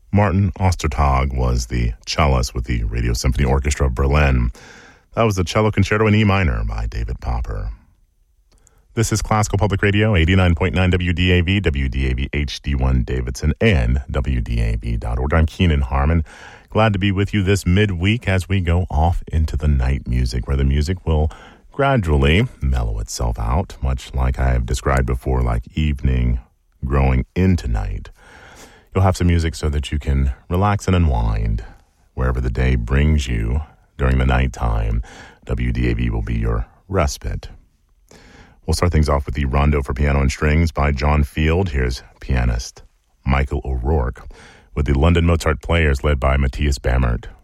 Martin Ostertag was the cellist with the Radio Symphony Orchestra of Berlin. That was the Cello Concerto in E minor by David Popper. This is Classical Public Radio, 89.9 WDAV, WDAV HD1 Davidson, and WDAV.org. I'm Keenan Harmon. Glad to be with you this midweek as we go off into the night music, where the music will gradually mellow itself out, much like I have described before, like evening growing into night. You'll have some music so that you can relax and unwind wherever the day brings you during the nighttime. WDAV will be your respite. We'll start things off with the Rondo for Piano and Strings by John Field. Here's pianist Michael O'Rourke with the London Mozart Players led by Matthias Bamert.